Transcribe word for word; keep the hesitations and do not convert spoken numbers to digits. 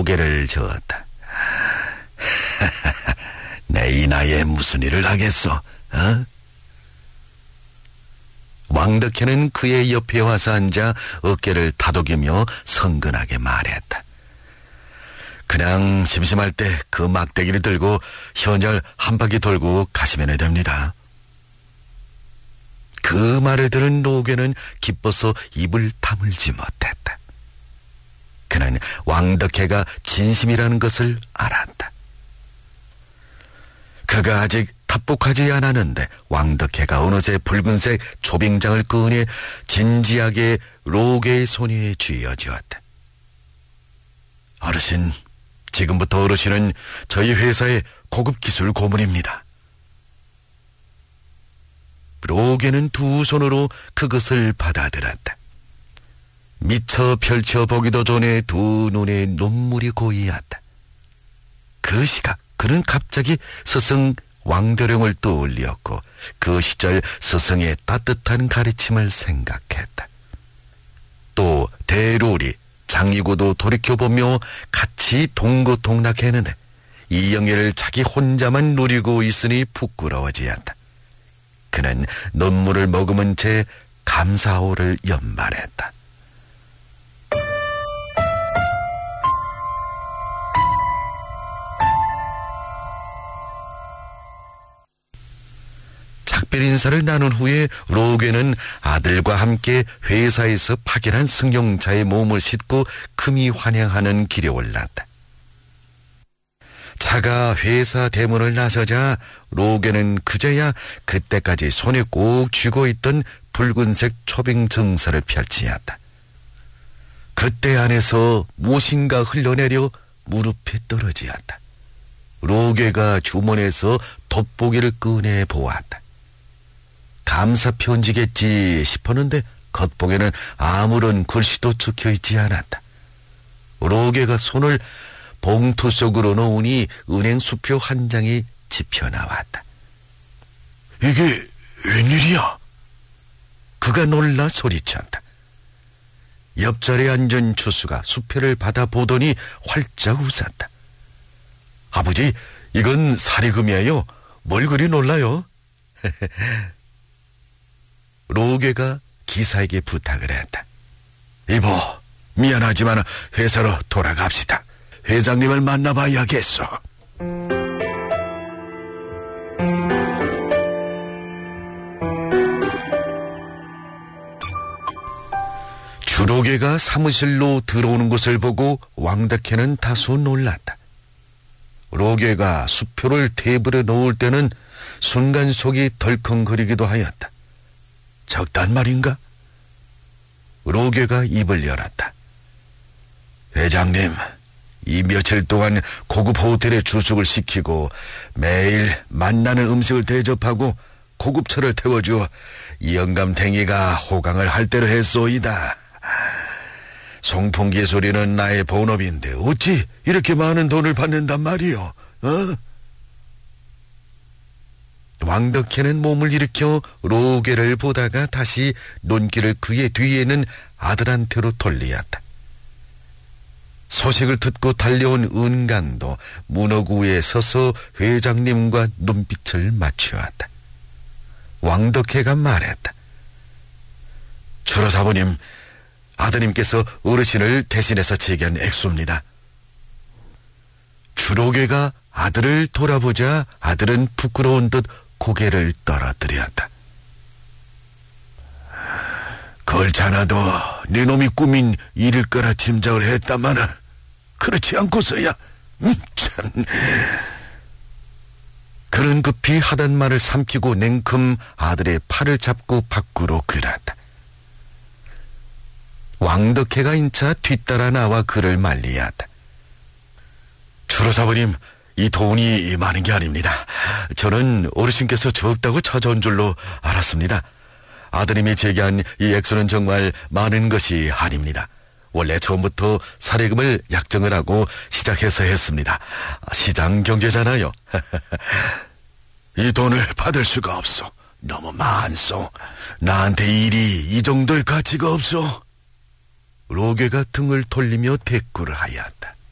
고개를 저었다. 내 이 나이에 무슨 일을 하겠소? 어? 왕덕회는 그의 옆에 와서 앉아 어깨를 다독이며 성근하게 말했다. 그냥 심심할 때 그 막대기를 들고 현절 한 바퀴 돌고 가시면 됩니다. 그 말을 들은 로괴는 기뻐서 입을 다물지 못했다. 그는 왕덕회가 진심이라는 것을 알았다. 그가 아직 답복하지 않았는데 왕덕회가 어느새 붉은색 초빙장을 꺼내 진지하게 로괴의 손에 쥐어주었다. 어르신, 지금부터 어르신은 저희 회사의 고급 기술 고문입니다. 로괴는 두 손으로 그것을 받아들었다. 미처 펼쳐보기도 전에 두 눈에 눈물이 고이었다. 그 시각 그는 갑자기 스승 왕도령을 떠올렸고 그 시절 스승의 따뜻한 가르침을 생각했다. 또 대로리, 장이고도 돌이켜보며 같이 동고동락했는데 이 영예를 자기 혼자만 누리고 있으니 부끄러워지었다. 그는 눈물을 머금은 채 감사호를 연발했다. 작별 인사를 나눈 후에 로괴는 아들과 함께 회사에서 파견한 승용차에 몸을 싣고 금이 환영하는 길에 올랐다. 차가 회사 대문을 나서자 로괴는 그제야 그때까지 손에 꼭 쥐고 있던 붉은색 초빙 정사를 펼치었다. 그때 안에서 무엇인가 흘러내려 무릎에 떨어지었다. 로괴가 주머니에서 돋보기를 꺼내 보았다. 감사 편지겠지 싶었는데 겉보기에는 아무런 글씨도 적혀있지 않았다. 로괴가 손을 봉투 속으로 넣으니 은행 수표 한 장이 집혀나왔다. 이게 웬일이야? 그가 놀라 소리쳤다. 옆자리에 앉은 주수가 수표를 받아보더니 활짝 웃었다. 아버지, 이건 사리금이에요. 뭘 그리 놀라요? 로괴가 기사에게 부탁을 했다. 이보, 미안하지만 회사로 돌아갑시다. 회장님을 만나봐야겠어. 주로괴가 사무실로 들어오는 것을 보고 왕덕회는 다소 놀랐다. 로괴가 수표를 테이블에 놓을 때는 순간 속이 덜컹거리기도 하였다. 적단 말인가? 로괴가 입을 열었다. 회장님, 이 며칠 동안 고급 호텔에 주숙을 시키고 매일 만나는 음식을 대접하고 고급차를 태워주어 이 영감탱이가 호강을 할 대로 했소이다. 송풍기 소리는 나의 본업인데 어찌 이렇게 많은 돈을 받는단 말이오? 어? 왕덕회는 몸을 일으켜 로괴를 보다가 다시 눈길을 그의 뒤에는 아들한테로 돌리었다. 소식을 듣고 달려온 은강도 문어구에 서서 회장님과 눈빛을 맞추었다. 왕덕회가 말했다. 주로사부님, 아드님께서 어르신을 대신해서 제기한 액수입니다. 주로괴가 아들을 돌아보자 아들은 부끄러운 듯 고개를 떨어뜨렸다. 그렇잖아도 네 놈이 꾸민 일일 거라 짐작을 했다마는 그렇지 않고서야 음, 참. 그는 급히 하던 말을 삼키고 냉큼 아들의 팔을 잡고 밖으로 끌었다. 왕덕회가 인차 뒤따라 나와 그를 말리었다. 주로사부님, 이 돈이 많은 게 아닙니다. 저는 어르신께서 적다고 찾아온 줄로 알았습니다. 아드님이 제기한 이 액수는 정말 많은 것이 아닙니다. 원래 처음부터 사례금을 약정을 하고 시작해서 했습니다. 시장 경제잖아요. 이 돈을 받을 수가 없어. 너무 많소. 나한테 일이 이 정도의 가치가 없어. 로괴가 등을 돌리며 대꾸를 하였다.